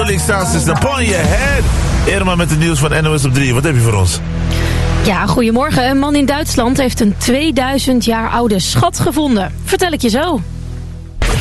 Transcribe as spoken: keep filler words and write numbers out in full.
Angelique Staats is upon your head. Irma met het nieuws van N O S op drie. Wat heb je voor ons? Ja, goedemorgen. Een man in Duitsland heeft een tweeduizend jaar oude schat gevonden. Vertel ik je zo.